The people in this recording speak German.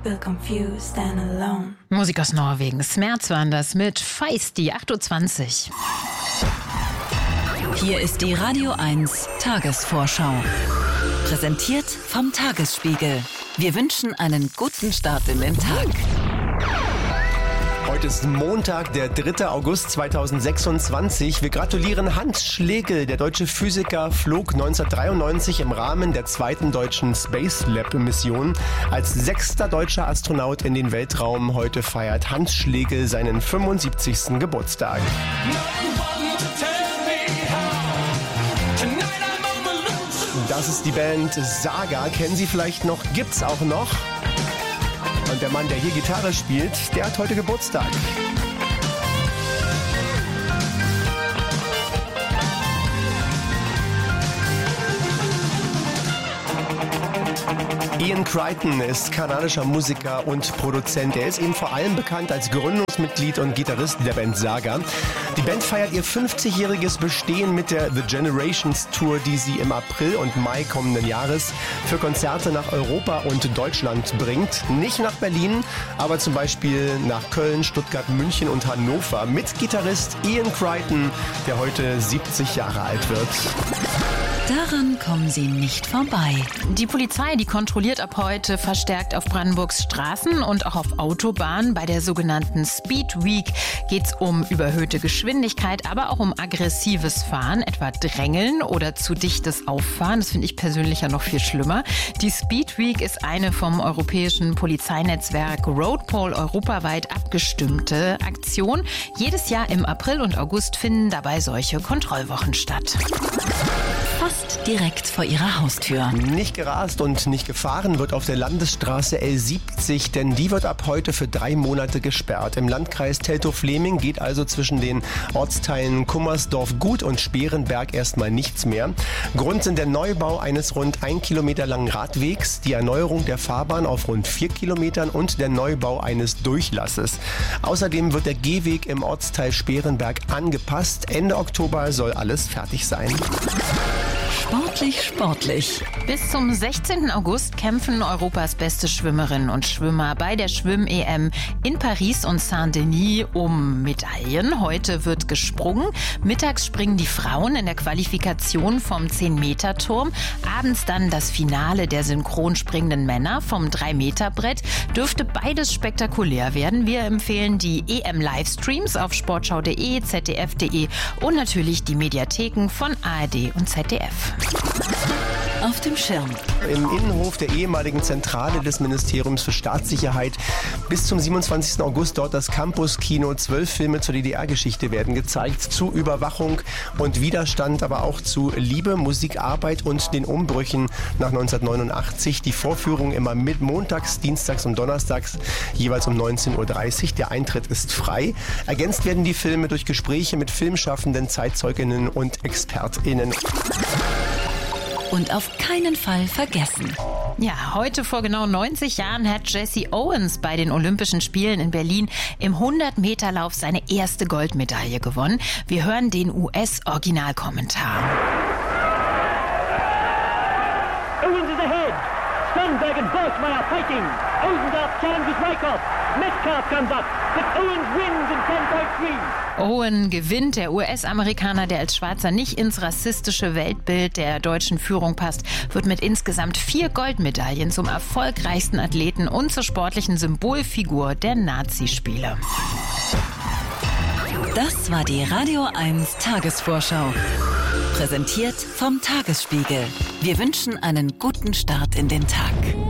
feel confused and alone. Musik aus Norwegen. Smerz waren das mit Feisty, 8.20 Uhr. Hier ist die Radio 1 Tagesvorschau. Präsentiert vom Tagesspiegel. Wir wünschen einen guten Start in den Tag. Heute ist Montag, der 3. August 2026. Wir gratulieren Hans Schlegel. Der deutsche Physiker flog 1993 im Rahmen der zweiten deutschen Space Lab Mission als 6. deutscher Astronaut in den Weltraum. Heute feiert Hans Schlegel seinen 75. Geburtstag. Das ist die Band Saga. Kennen Sie vielleicht noch? Gibt's auch noch. Und der Mann, der hier Gitarre spielt, der hat heute Geburtstag. Ian Crichton ist kanadischer Musiker und Produzent. Er ist eben vor allem bekannt als Gründungsmitglied und Gitarrist der Band Saga. Die Band feiert ihr 50-jähriges Bestehen mit der The Generations Tour, die sie im April und Mai kommenden Jahres für Konzerte nach Europa und Deutschland bringt. Nicht nach Berlin, aber zum Beispiel nach Köln, Stuttgart, München und Hannover mit Gitarrist Ian Crichton, der heute 70 Jahre alt wird. Daran kommen Sie nicht vorbei. Die Polizei, die kontrolliert ab heute verstärkt auf Brandenburgs Straßen und auch auf Autobahnen. Bei der sogenannten Speed Week geht es um überhöhte Geschwindigkeit, aber auch um aggressives Fahren, etwa Drängeln oder zu dichtes Auffahren. Das finde ich persönlich ja noch viel schlimmer. Die Speed Week ist eine vom europäischen Polizeinetzwerk Roadpol europaweit abgestimmte Aktion. Jedes Jahr im April und August finden dabei solche Kontrollwochen statt. Fast direkt vor Ihrer Haustür. Nicht gerast und nicht gefahren wird auf der Landesstraße L70, denn die wird ab heute für 3 Monate gesperrt. Im Landkreis Teltow-Fleming geht also zwischen den Ortsteilen Kummersdorf-Gut und Sperenberg erstmal nichts mehr. Grund sind der Neubau eines rund 1 Kilometer langen Radwegs, die Erneuerung der Fahrbahn auf rund 4 Kilometern und der Neubau eines Durchlasses. Außerdem wird der Gehweg im Ortsteil Sperenberg angepasst. Ende Oktober soll alles fertig sein. Sportlich. Bis zum 16. August kämpfen Europas beste Schwimmerinnen und Schwimmer bei der Schwimm-EM in Paris und Saint-Denis um Medaillen. Heute wird gesprungen. Mittags springen die Frauen in der Qualifikation vom 10-Meter-Turm. Abends dann das Finale der synchron springenden Männer vom 3-Meter-Brett. Dürfte beides spektakulär werden. Wir empfehlen die EM-Livestreams auf sportschau.de, zdf.de und natürlich die Mediatheken von ARD und ZDF. Auf dem Schirm. Im Innenhof der ehemaligen Zentrale des Ministeriums für Staatssicherheit bis zum 27. August dort das Campus-Kino. 12 Filme zur DDR-Geschichte werden gezeigt, zu Überwachung und Widerstand, aber auch zu Liebe, Musikarbeit und den Umbrüchen nach 1989. Die Vorführung immer mit montags, dienstags und donnerstags, jeweils um 19.30 Uhr. Der Eintritt ist frei. Ergänzt werden die Filme durch Gespräche mit Filmschaffenden, Zeitzeuginnen und ExpertInnen. Und auf keinen Fall vergessen. Ja, heute vor genau 90 Jahren hat Jesse Owens bei den Olympischen Spielen in Berlin im 100-Meter-Lauf seine erste Goldmedaille gewonnen. Wir hören den US-Originalkommentar. Owens is ahead. Sternberg and Boltzmann are fighting. Osendorf challenges Raikkoff. Metcalf comes up, but Owens wins in 10.3. Owen gewinnt, der US-Amerikaner, der als Schwarzer nicht ins rassistische Weltbild der deutschen Führung passt, wird mit insgesamt 4 Goldmedaillen zum erfolgreichsten Athleten und zur sportlichen Symbolfigur der Nazispiele. Das war die Radio 1 Tagesvorschau. Präsentiert vom Tagesspiegel. Wir wünschen einen guten Start in den Tag.